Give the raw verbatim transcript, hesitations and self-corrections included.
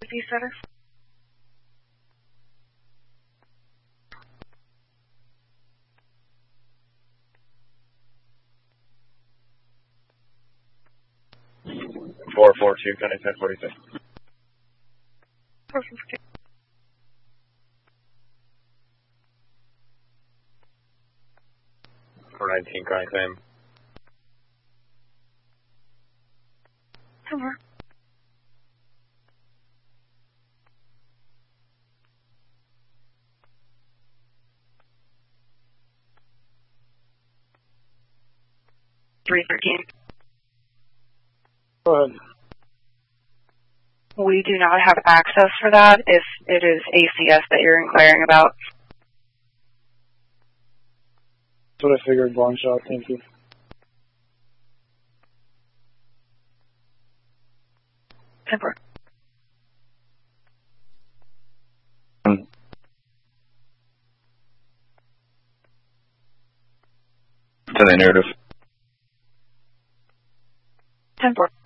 B Center. four four two, County ten forty-six. four nineteen, County ten. Over. three thirteen. Go ahead. We do not have access for that if it is A C S that you're inquiring about. That's what I figured, long shot. Thank you. Temper. Mm. To the narrative. Temper.